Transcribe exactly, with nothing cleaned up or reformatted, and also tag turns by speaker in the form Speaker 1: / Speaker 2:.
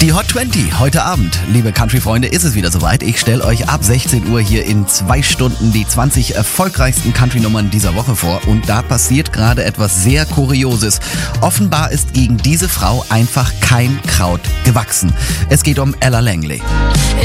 Speaker 1: Die Hot zwanzig heute Abend, liebe Country-Freunde, ist es wieder soweit. Ich stelle euch ab sechzehn Uhr hier in zwei Stunden die zwanzig erfolgreichsten Country-Nummern dieser Woche vor. Und da passiert gerade etwas sehr Kurioses. Offenbar ist gegen diese Frau einfach kein Kraut gewachsen. Es geht um Ella Langley.